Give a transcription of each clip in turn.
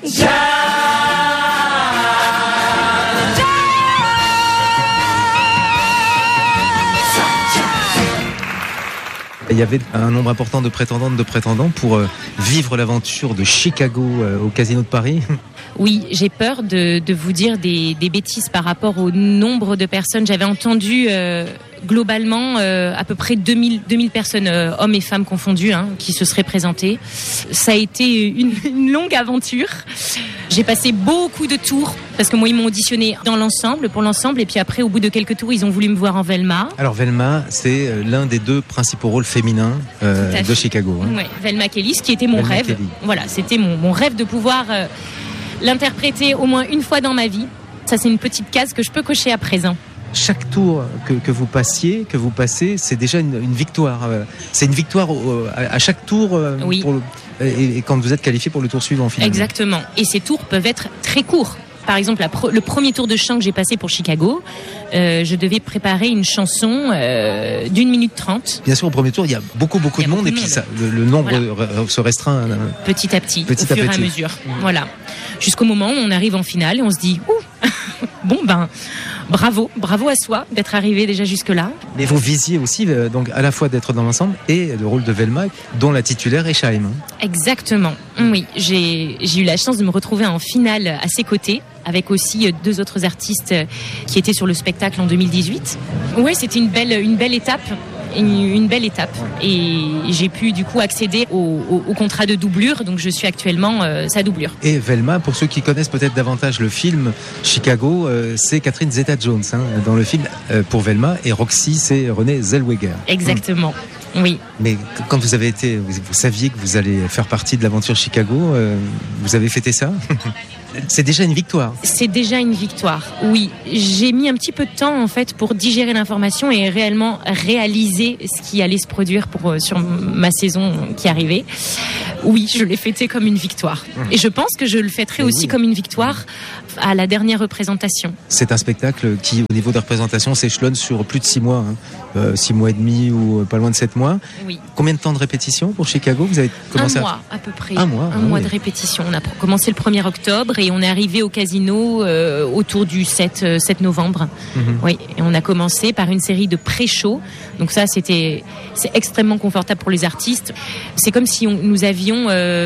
Il y avait un nombre important de prétendantes, de prétendants pour vivre l'aventure de Chicago au Casino de Paris. Oui, j'ai peur de vous dire des bêtises par rapport au nombre de personnes. J'avais entendu globalement à peu près 2000 personnes, hommes et femmes confondus, qui se seraient présentées. Ça a été une longue aventure. J'ai passé beaucoup de tours parce que moi ils m'ont auditionné pour l'ensemble et puis après au bout de quelques tours ils ont voulu me voir en Velma. Alors Velma, c'est l'un des deux principaux rôles féminins de Chicago. Ouais, Velma Kelly, ce qui était mon rêve. Kelly. Voilà, c'était mon rêve de pouvoir l'interpréter au moins une fois dans ma vie. Ça c'est une petite case que je peux cocher à présent. Chaque tour que vous passez, c'est déjà une victoire. C'est une victoire à chaque tour. Oui. Et quand vous êtes qualifié pour le tour suivant, finalement. Exactement. Et ces tours peuvent être très courts. Par exemple, le premier tour de chant que j'ai passé pour Chicago, je devais préparer une chanson d'1 minute 30. Bien sûr, au premier tour, il y a beaucoup de monde et puis ça, le nombre se restreint petit à petit, au fur et à mesure. Voilà. Jusqu'au moment où on arrive en finale et on se dit bon ben bravo à soi d'être arrivé déjà jusque-là. Mais vous visiez aussi donc à la fois d'être dans l'ensemble et le rôle de Velma, dont la titulaire est Chaim. Exactement. Oui, j'ai eu la chance de me retrouver en finale à ses côtés, avec aussi 2 autres artistes qui étaient sur le spectacle en 2018. Ouais, c'était une belle étape. Une belle étape et j'ai pu du coup accéder au contrat de doublure, donc je suis actuellement sa doublure. Et Velma, pour ceux qui connaissent peut-être davantage le film Chicago, c'est Catherine Zeta-Jones dans le film pour Velma, et Roxy c'est Renée Zellweger. Exactement. Oui. Mais quand vous avez été, vous saviez que vous allez faire partie de l'aventure Chicago, vous avez fêté ça? C'est déjà une victoire. C'est déjà une victoire, oui. J'ai mis un petit peu de temps en fait pour digérer l'information et réellement réaliser ce qui allait se produire sur ma saison qui arrivait. Oui, je l'ai fêté comme une victoire. Et je pense que je le fêterai aussi comme une victoire à la dernière représentation. C'est un spectacle qui, au niveau de représentation, s'échelonne sur plus de 6 mois. 6 mois et demi ou pas loin de 7 mois. Oui. Combien de temps de répétition pour Chicago? Vous avez commencé 1 mois à peu près. 1 mois. Un mois de répétition. On a commencé le 1er octobre et on est arrivé au casino autour du 7 novembre. Oui, et on a commencé par une série de pré-shows. Donc ça, c'est extrêmement confortable pour les artistes. C'est comme si nous avions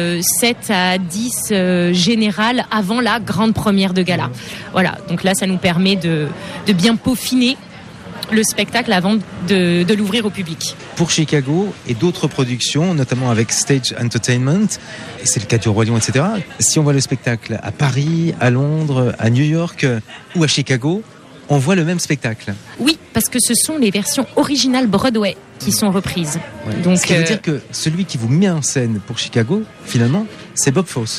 7 à 10 générales avant la grande première de gala. Voilà, donc là, ça nous permet de bien peaufiner le spectacle avant de l'ouvrir au public. Pour Chicago et d'autres productions, notamment avec Stage Entertainment, et c'est le cas du Roi Lion, etc. Si on voit le spectacle à Paris, à Londres, à New York ou à Chicago, on voit le même spectacle. Oui, parce que ce sont les versions originales Broadway qui sont reprises. Ouais. Donc, ce qui veut dire que celui qui vous met en scène pour Chicago, finalement, c'est Bob Fosse.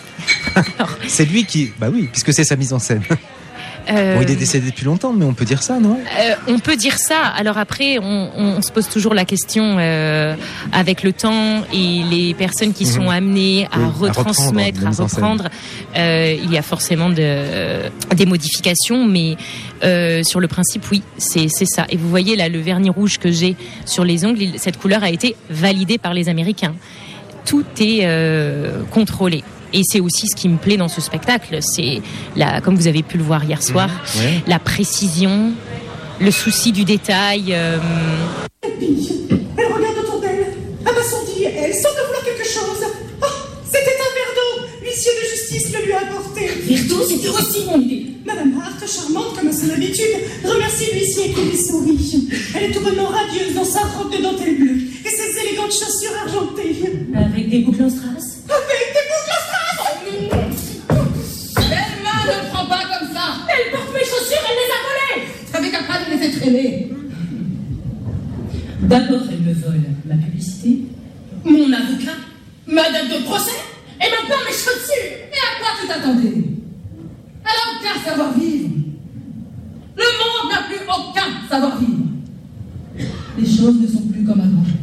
C'est lui qui... Bah oui, puisque c'est sa mise en scène. Bon, il est décédé depuis longtemps, mais on peut dire ça, non? On peut dire ça. Alors après, on se pose toujours la question avec le temps et les personnes qui sont amenées à retransmettre, à reprendre. Il y a forcément des modifications, mais sur le principe, oui, c'est ça. Et vous voyez là, le vernis rouge que j'ai sur les ongles, cette couleur a été validée par les Américains. Tout est contrôlé. Et c'est aussi ce qui me plaît dans ce spectacle, c'est comme vous avez pu le voir hier soir, la précision, le souci du détail. Elle regarde autour d'elle, abasourdie, elle semble vouloir quelque chose. Oh, c'était un verre d'eau, l'huissier de justice le lui a apporté. Verre d'eau, c'était aussi mon idée. Madame Hart, charmante comme à son habitude, remercie l'huissier qui lui sourit. Elle est tout bonnement radieuse dans sa robe de dentelle bleue et ses élégantes chaussures argentées. Avec des boucles en strass. Avec des boucles en strass. Velma ne prend pas comme ça. Elle porte mes chaussures, elle les a volées. Avec un pas de les faire traîner. D'abord, elle me vole ma publicité, mon avocat, ma date de procès, et maintenant mes chaussures. Et à quoi tu t'attendais? Elle n'a aucun savoir-vivre. Le monde n'a plus aucun savoir-vivre. Les choses ne sont plus comme avant.